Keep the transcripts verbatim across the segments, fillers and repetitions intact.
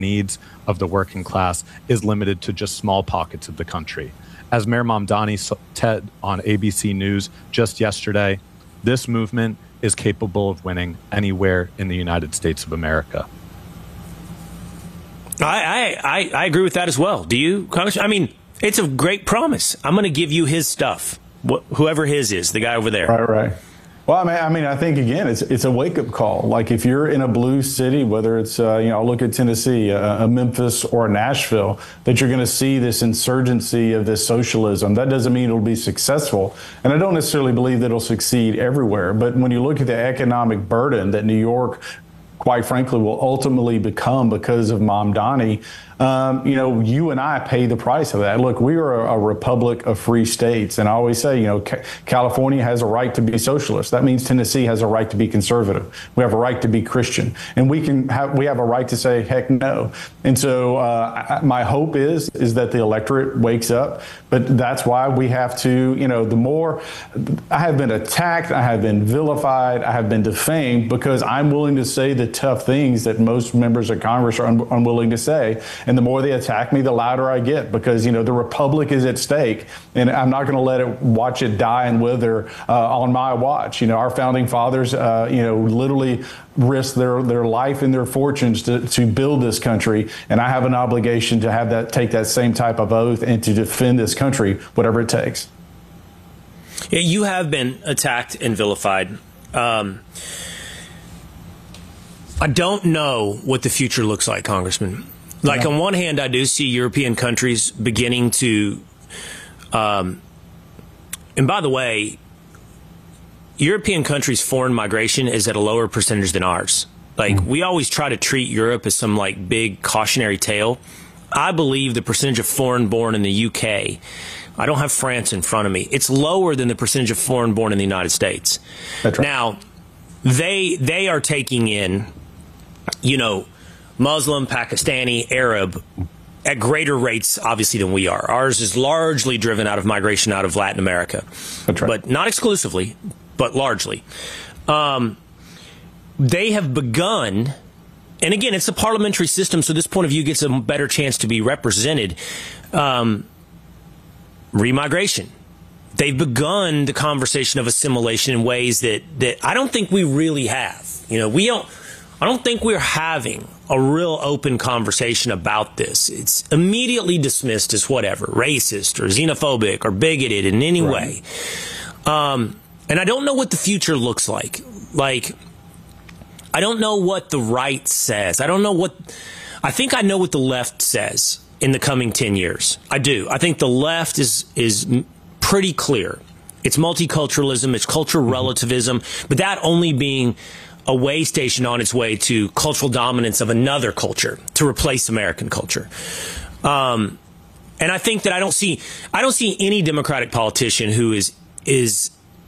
needs of the working class is limited to just small pockets of the country. As Mayor Mamdani said on A B C News just yesterday, this movement is capable of winning anywhere in the United States of America. I, I, I agree with that as well. Do you, Congressman? I mean, it's a great promise. I'm going to give you his stuff, wh- whoever his is, the guy over there. Right, right. Well, I mean, I mean, I think, again, it's it's a wake-up call. Like, if you're in a blue city, whether it's, uh, you know, I'll look at Tennessee, uh, a Memphis, or a Nashville, that you're going to see this insurgency of this socialism. That doesn't mean it'll be successful. And I don't necessarily believe that it'll succeed everywhere. But when you look at the economic burden that New York, quite frankly, will ultimately become because of Mamdani, um, you know, you and I pay the price of that. Look, we are a, a republic of free states. And I always say, you know, ca- California has a right to be socialist. That means Tennessee has a right to be conservative. We have a right to be Christian. And we can have, we have a right to say, heck no. And so uh, I, my hope is, is that the electorate wakes up. But that's why we have to, you know, the more I have been attacked, I have been vilified, I have been defamed because I'm willing to say the tough things that most members of Congress are un- unwilling to say. And the more they attack me, the louder I get, because, you know, the republic is at stake, and I'm not going to let it watch it die and wither uh, on my watch. You know, our founding fathers, uh, you know, literally risked their, their life and their fortunes to, to build this country. And I have an obligation to have that, take that same type of oath and to defend this country, whatever it takes. Yeah, you have been attacked and vilified. Um, I don't know what the future looks like, Congressman. Like, on one hand, I do see European countries beginning to, um, and by the way, European countries' foreign migration is at a lower percentage than ours. Like, mm. we always try to treat Europe as some, like, big cautionary tale. I believe the percentage of foreign born in the U K, I don't have France in front of me, it's lower than the percentage of foreign born in the United States. That's right. Now, they they are taking in, you know, Muslim, Pakistani, Arab at greater rates, obviously, than we are. Ours is largely driven out of migration out of Latin America. That's right. But not exclusively, but largely. Um, they have begun, and again, it's a parliamentary system, so this point of view gets a better chance to be represented, um, remigration. They've begun the conversation of assimilation in ways that, that I don't think we really have. You know, we don't, I don't think we're having a real open conversation about this. It's immediately dismissed as whatever, racist or xenophobic or bigoted in any right. way. Um, and I don't know what the future looks like. Like, I don't know what the right says. I don't know what, I think I know what the left says in the coming ten years. I do. I think the left is, is pretty clear. It's multiculturalism, it's cultural relativism, but that only being a way station on its way to cultural dominance of another culture to replace American culture. Um, and I think that I don't see, I don't see any Democratic politician who is, is,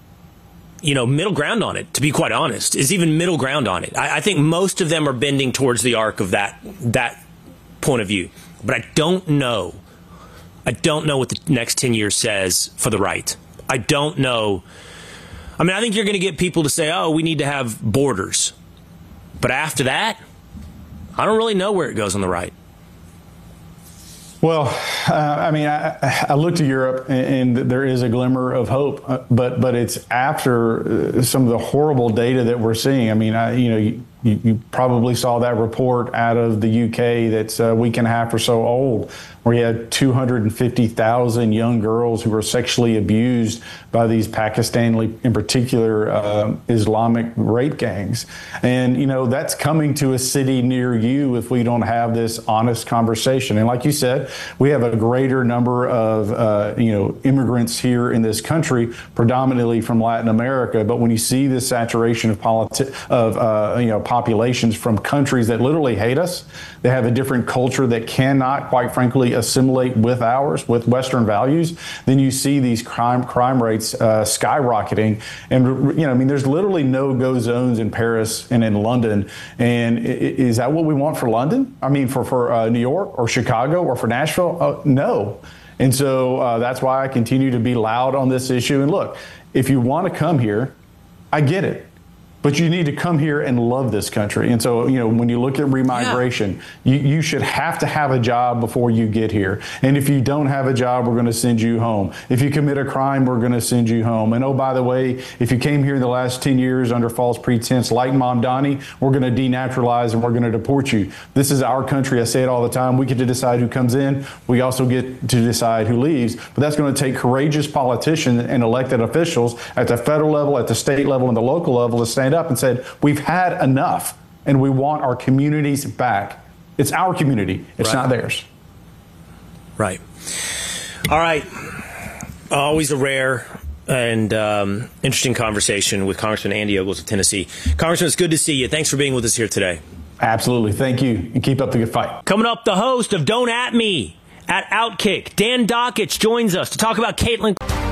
you know, middle ground on it, to be quite honest, is even middle ground on it. I, I think most of them are bending towards the arc of that, that point of view. But I don't know. I don't know what the next ten years says for the right. I don't know. I mean, I think you're going to get people to say, oh, we need to have borders. But after that, I don't really know where it goes on the right. Well, uh, I mean, I, I look to Europe, and, and there is a glimmer of hope, uh, but but it's after uh, some of the horrible data that we're seeing. I mean, I, you know, you, you probably saw that report out of the U K that's a week and a half or so old, where you had two hundred fifty thousand young girls who were sexually abused by these Pakistani, in particular, uh, Islamic rape gangs. And, you know, that's coming to a city near you if we don't have this honest conversation. And like you said, we have a greater number of, uh, you know, immigrants here in this country, predominantly from Latin America. But when you see this saturation of politi- of, uh, you know, populations from countries that literally hate us, they have a different culture that cannot, quite frankly, assimilate with ours, with Western values, then you see these crime crime rates uh, skyrocketing. And, you know, I mean, there's literally no-go zones in Paris and in London. And is that what we want for London? I mean, for, for uh, New York or Chicago or for Nashville? Uh, no. And so uh, that's why I continue to be loud on this issue. And look, if you want to come here, I get it. but you need to come here and love this country. And so, you know, when you look at remigration, yeah. you, you should have to have a job before you get here. And if you don't have a job, we're going to send you home. If you commit a crime, we're going to send you home. And oh, by the way, if you came here in the last ten years under false pretense, like Mamdani, we're going to denaturalize and we're going to deport you. This is our country. I say it all the time. We get to decide who comes in. We also get to decide who leaves. But that's going to take courageous politicians and elected officials at the federal level, at the state level, and the local level to stand up and said, we've had enough and we want our communities back. It's our community. It's right. not theirs. Right. All right. Always a rare and um, interesting conversation with Congressman Andy Ogles of Tennessee. Congressman, it's good to see you. Thanks for being with us here today. Absolutely. Thank you. And keep up the good fight. Coming up, the host of Don't At Me at Outkick, Dan Dockich, joins us to talk about Caitlin.